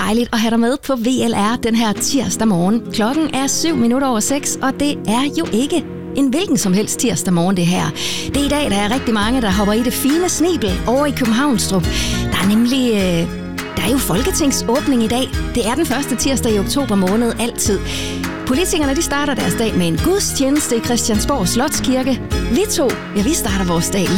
dejligt at have dig med på VLR den her tirsdag morgen. Klokken er 7:07, og det er jo ikke en hvilken som helst tirsdag morgen det her. Det er i dag, der er rigtig mange, der hopper i det fine snibel over i Københavnstrup. Der er nemlig... Der er jo folketingsåbning i dag. Det er den første tirsdag i oktober måned altid. Politikerne de starter deres dag med en gudstjeneste i Christiansborg Slotskirke. Vi starter vores dag